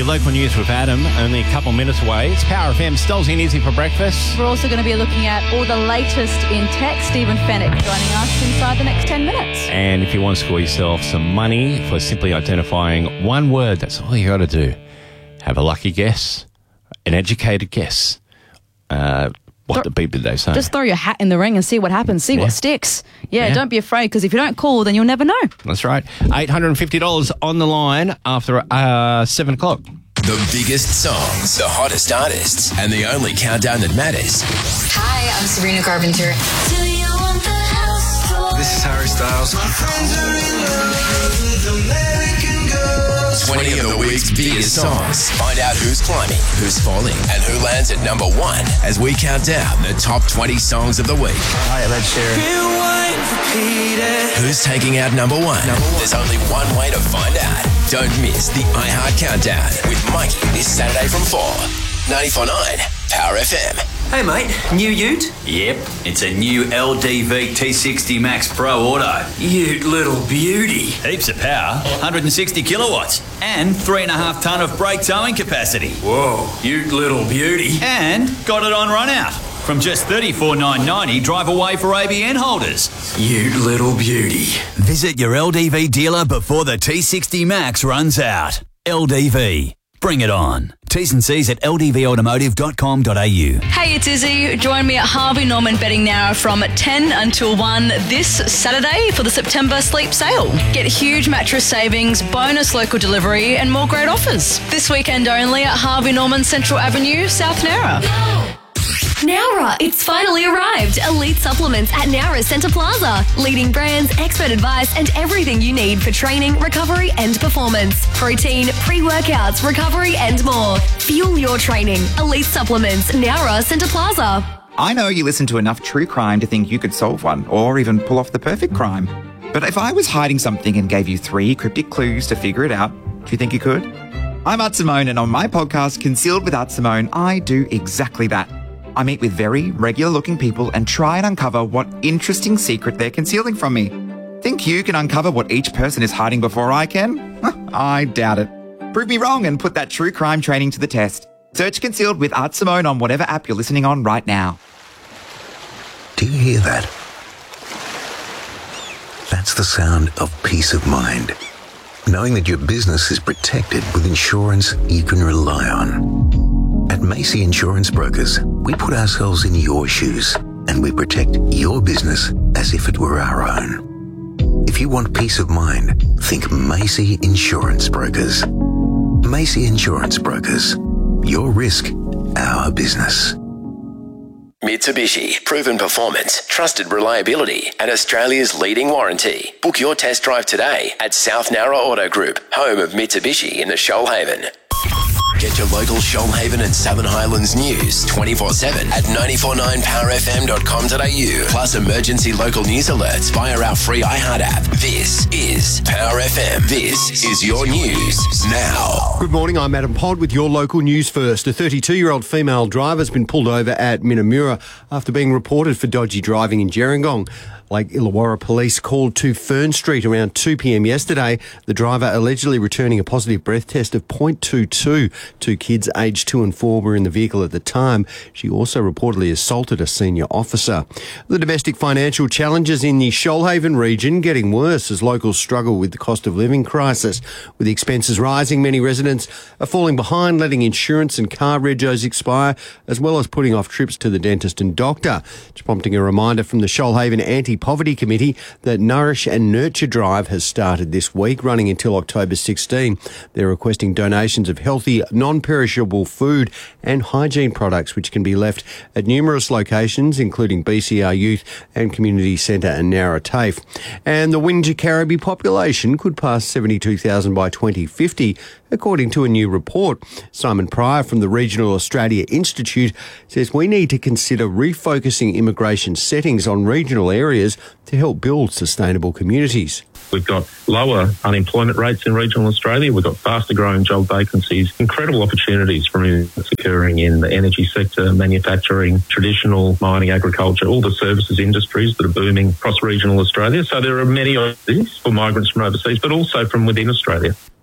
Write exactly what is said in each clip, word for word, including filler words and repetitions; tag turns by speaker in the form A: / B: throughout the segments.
A: Your local news with Adam, only a couple minutes away. It's Power F M, Stolzy and Izzy for breakfast.
B: We're also going to be looking at all the latest in tech. Stephen Fennick joining us inside the next ten minutes.
A: And if you want to score yourself some money for simply identifying one word, that's all you got to do. Have a lucky guess, an educated guess. Uh, what the beep did they say?
B: Just throw your hat in the ring and see what happens, see yeah. what sticks. Yeah, yeah, don't be afraid, because if you don't call, then you'll never know.
A: That's right. eight hundred fifty dollars on the line after uh, seven o'clock.
C: The biggest songs, the hottest artists, and the only countdown that matters.
D: Hi, I'm Sabrina Carpenter. Do you want the house tour?
E: This is Harry Styles. My friends are in love with American girls.
C: twenty of the week's biggest songs. Find out who's climbing, who's falling, and who lands at number one as we count down the top twenty songs of the week.
E: Hi, Ed Sheeran.
C: Who's taking out number one? number one? There's only one way to find out. Don't miss the iHeart Countdown with Mikey this Saturday from four. ninety-four point nine Power F M.
F: Hey mate, new ute?
G: Yep, it's a new L D V T sixty Max Pro Auto.
F: Ute little beauty.
G: Heaps of power, one hundred sixty kilowatts, and three and a half tonne of brake towing capacity.
F: Whoa, ute little beauty.
G: And got it on run out. From just thirty-four thousand nine hundred ninety dollars, drive away for A B N holders.
F: Ute little beauty.
G: Visit your L D V dealer before the T sixty Max runs out. L D V. Bring it on. T's and C's at l d v automotive dot com dot a u.
B: Hey, it's Izzy. Join me at Harvey Norman Betting Now from ten until one this Saturday for the September sleep sale. Get huge mattress savings, bonus local delivery, and more great offers. This weekend only at Harvey Norman Central Avenue, South Nowra.
H: Nowra, it's finally arrived. Elite supplements at Nowra Centre Plaza. Leading brands, expert advice, and everything you need for training, recovery, and performance. Protein, pre-workouts, recovery, and more. Fuel your training. Elite supplements, Nowra Centre Plaza.
I: I know you listen to enough true crime to think you could solve one, or even pull off the perfect crime. But if I was hiding something and gave you three cryptic clues to figure it out, do you think you could? I'm Art Simone, and on my podcast, Concealed with Art Simone, I do exactly that. I meet with very regular-looking people and try and uncover what interesting secret they're concealing from me. Think you can uncover what each person is hiding before I can? I doubt it. Prove me wrong and put that true crime training to the test. Search Concealed with Art Simone on whatever app you're listening on right now.
J: Do you hear that? That's the sound of peace of mind. Knowing that your business is protected with insurance you can rely on. At Macy Insurance Brokers, we put ourselves in your shoes and we protect your business as if it were our own. If you want peace of mind, think Macy Insurance Brokers. Macy Insurance Brokers. Your risk, our business.
C: Mitsubishi, proven performance, trusted reliability, and Australia's leading warranty. Book your test drive today at South Nowra Auto Group, home of Mitsubishi in the Shoalhaven. Get your local Shoalhaven and Southern Highlands news twenty-four seven at nine four nine power f m dot com dot a u. Plus emergency local news alerts via our free iHeart app. This is Power F M. This is your news now.
K: Good morning, I'm Adam Pod with your local news first. A thirty-two-year-old female driver has been pulled over at Minamura after being reported for dodgy driving in Gerringong. Lake Illawarra police called to Fern Street around two p m yesterday. The driver allegedly returning a positive breath test of point two two. Two kids aged two and four were in the vehicle at the time. She also reportedly assaulted a senior officer. The domestic financial challenges in the Shoalhaven region getting worse as locals struggle with the cost of living crisis. With the expenses rising, many residents are falling behind, letting insurance and car regos expire, as well as putting off trips to the dentist and doctor. It's prompting a reminder from the Shoalhaven Anti-Poverty Committee that Nourish and Nurture Drive has started this week, running until October sixteenth. They're requesting donations of healthy, non-perishable food and hygiene products, which can be left at numerous locations, including B C R Youth and Community Centre and Nowra TAFE. And the Wingecarriby population could pass seventy-two thousand by twenty fifty, according to a new report. Simon Pryor from the Regional Australia Institute says we need to consider refocusing immigration settings on regional areas to help build sustainable communities.
L: We've got lower unemployment rates in regional Australia. We've got faster growing job vacancies, incredible opportunities for movements occurring in the energy sector, manufacturing, traditional mining, agriculture, all the services industries that are booming across regional Australia. So there are many opportunities for migrants from overseas, but also from within Australia.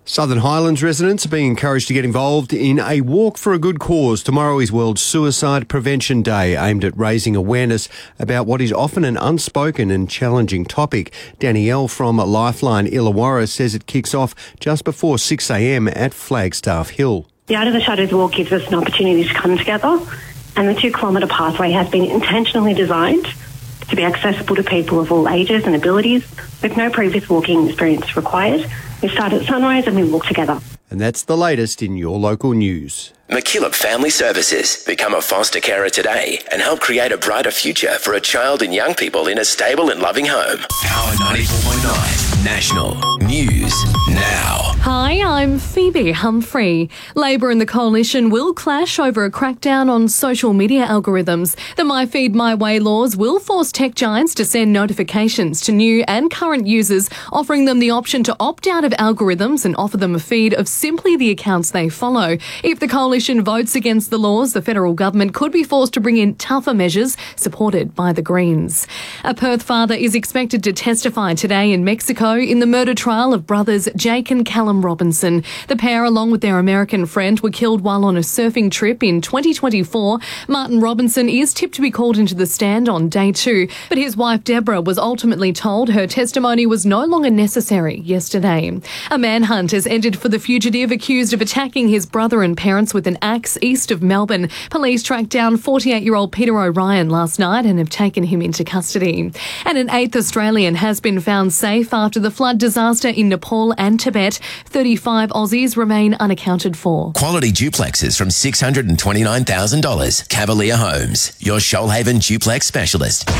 K: Southern Highlands residents are being encouraged to get involved in a walk for a good cause. Tomorrow is World Suicide Prevention Day, aimed at raising awareness about what is often an unspoken and challenging topic. Danielle from Lifeline Illawarra says it kicks off just before six a.m. at Flagstaff Hill.
M: The Out of the Shadows walk gives us an opportunity to come together, and the two kilometre pathway has been intentionally designed to be accessible to people of all ages and abilities with no previous walking experience required. We start at sunrise and we walk together.
K: And that's the latest in your local news.
C: McKillop Family Services. Become a foster carer today and help create a brighter future for a child and young people in a stable and loving home. Power ninety-four point nine National News Now.
H: Hi, I'm Phoebe Humphrey. Labor and the Coalition will clash over a crackdown on social media algorithms. The My Feed My Way laws will force tech giants to send notifications to new and current users, offering them the option to opt out of algorithms and offer them a feed of simply the accounts they follow. If the Coalition votes against the laws, the federal government could be forced to bring in tougher measures supported by the Greens. A Perth father is expected to testify today in Mexico in the murder trial of brothers Jake and Callum Robinson. The pair, along with their American friend, were killed while on a surfing trip in twenty twenty-four. Martin Robinson is tipped to be called into the stand on day two, but his wife Deborah was ultimately told her testimony was no longer necessary yesterday. A manhunt has ended for the fugitive accused of attacking his brother and parents with an axe east of Melbourne. Police tracked down forty-eight-year-old Peter O'Ryan last night and have taken him into custody. And an eighth Australian has been found safe after the flood disaster in Nepal and Tibet. thirty-five Aussies remain unaccounted for.
C: Quality duplexes from six hundred twenty-nine thousand dollars. Cavalier Homes, your Shoalhaven duplex specialist.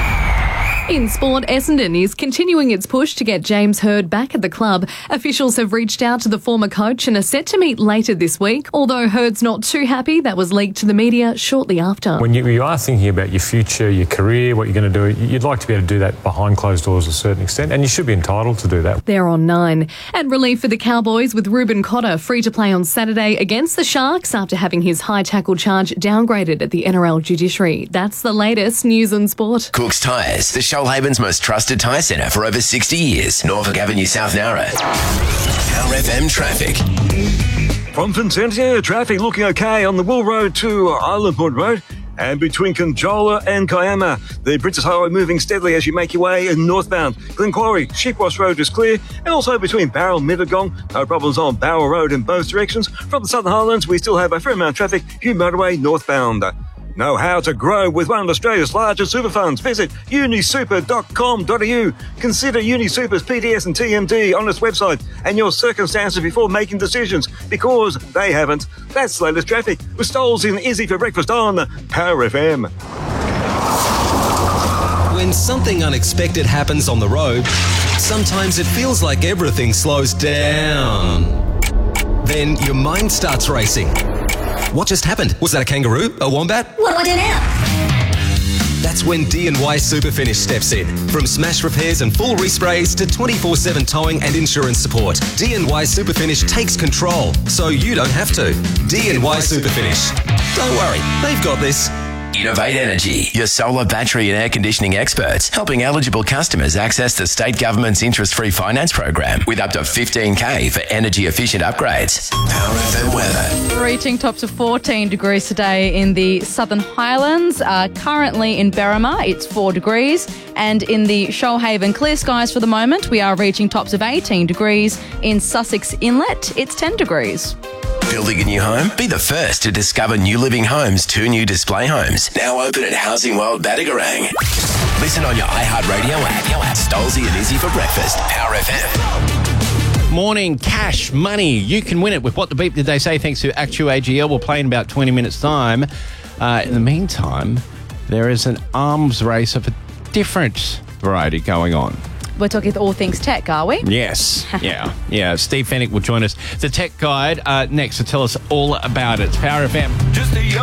H: In sport, Essendon is continuing its push to get James Hird back at the club. Officials have reached out to the former coach and are set to meet later this week. Although Hird's not too happy, that was leaked to the media shortly after.
N: When you, you are thinking about your future, your career, what you're going to do, you'd like to be able to do that behind closed doors to a certain extent, and you should be entitled to do that.
H: They're on nine. And relief for the Cowboys with Ruben Cotter free to play on Saturday against the Sharks after having his high tackle charge downgraded at the N R L judiciary. That's the latest news and sport.
C: Cook's Tyres, the Shoalhaven's most trusted tyre centre for over sixty years. Norfolk Avenue, South Narra. Power F M traffic.
O: From Vincentia, traffic looking okay on the Wool Road to Island Point Road. And between Conjola and Kiama, the Princess Highway moving steadily as you make your way northbound. Glen Quarry, Sheepwash Road is clear. And also between Barrel and Mittagong, no problems on Barrel Road in both directions. From the Southern Highlands, we still have a fair amount of traffic, Hume Motorway northbound. Know how to grow with one of Australia's largest super funds? Visit unisuper dot com dot a u. Consider UniSuper's P D S and T M D on its website and your circumstances before making decisions, because they haven't. That's the latest traffic with Stoles in Izzy for breakfast on Power F M.
P: When something unexpected happens on the road, sometimes it feels like everything slows down. Then your mind starts racing. What just happened? Was that a kangaroo? A wombat?
D: What do I do now?
P: That's when D and Y Super Finish steps in. From smash repairs and full resprays to twenty-four seven towing and insurance support, D and Y Super Finish takes control, so you don't have to. D and Y Super Finish. Don't worry, they've got this.
C: Innovate Energy, your solar, battery and air conditioning experts, helping eligible customers access the state government's interest-free finance program with up to fifteen K for energy-efficient upgrades. Power F M weather.
B: Reaching tops of fourteen degrees today in the Southern Highlands. Uh, currently in Berrima, it's four degrees. And in the Shoalhaven, clear skies for the moment. We are reaching tops of eighteen degrees. In Sussex Inlet, it's ten degrees.
C: Building a new home? Be the first to discover New Living Homes' two new display homes. Now open at Housing World Badagarang. Listen on your iHeartRadio app. Stolzy and Izzy for breakfast. Power F M.
A: Morning, cash, money. You can win it with What the Beep Did They Say, thanks to Actu A G L. We'll play in about twenty minutes' time. Uh, in the meantime, there is an arms race of a different variety going on.
B: We're talking all things tech, are we?
A: Yes. Yeah. Yeah. Steve Fennick will join us. The Tech Guide uh, next to tell us all about it. Power F M. Just a